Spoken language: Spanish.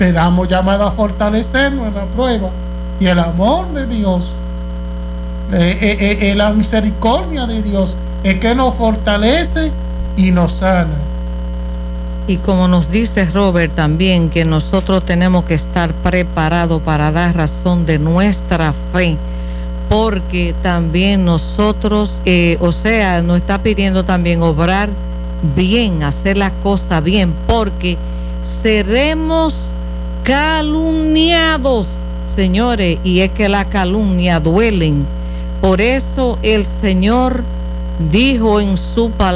Estamos llamados a fortalecernos en la prueba. Y el amor de Dios, la misericordia de Dios, es que nos fortalece y nos sana. Y como nos dice Robert también, que nosotros tenemos que estar preparados para dar razón de nuestra fe, porque también nosotros, nos está pidiendo también obrar bien, hacer las cosas bien, porque seremos calumniados, señores, y es que la calumnia duelen. Por eso el Señor dijo en su palabra,